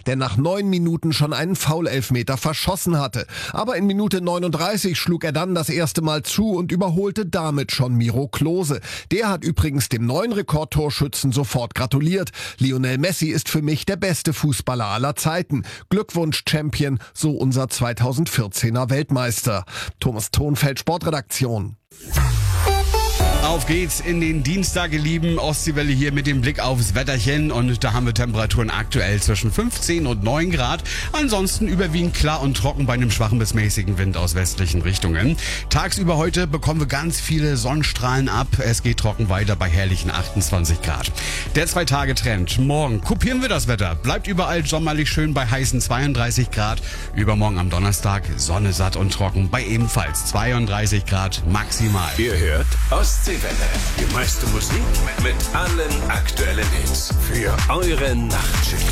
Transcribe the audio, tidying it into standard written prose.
der nach 9 Minuten schon einen Foul-Elfmeter verschossen hatte. Aber in Minute 39 schlug er dann das erste Mal zu und überholte damit schon Miro Klose. Der hat übrigens dem neuen Rekordtorschützen sofort gratuliert. Lionel Messi ist für mich der beste Fußballer aller Zeiten. Glückwunsch, Champion, so unser 2014er Weltmeister. Thomas Thonfeld, Sportredaktion. Auf geht's in den Dienstag, ihr lieben Ostseewelle hier mit dem Blick aufs Wetterchen. Und da haben wir Temperaturen aktuell zwischen 15 und 9 Grad. Ansonsten überwiegend klar und trocken bei einem schwachen bis mäßigen Wind aus westlichen Richtungen. Tagsüber heute bekommen wir ganz viele Sonnenstrahlen ab. Es geht trocken weiter bei herrlichen 28 Grad. Der 2-Tage-Trend. Morgen kopieren wir das Wetter. Bleibt überall sommerlich schön bei heißen 32 Grad. Übermorgen am Donnerstag Sonne satt und trocken bei ebenfalls 32 Grad maximal. Ihr hört Ostseewelle. Die meiste Musik mit allen aktuellen Hits für eure Nachtschicht.